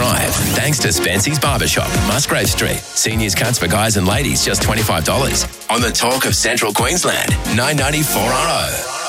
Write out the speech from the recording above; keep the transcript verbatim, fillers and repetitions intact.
drive. Thanks to Spency's Barbershop, Musgrave Street. Seniors cuts for guys and ladies, just twenty-five dollars. On the Talk of Central Queensland, nine ninety-four R O.